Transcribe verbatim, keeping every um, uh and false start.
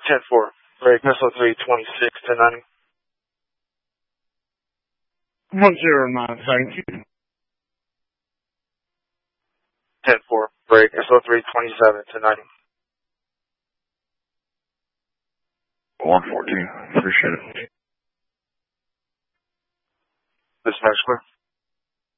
ten four, break missile three twenty-six to ninety. one zero nine, thank you. ten four, break missile three twenty-seven to ninety. one fourteen, appreciate it. This next clear.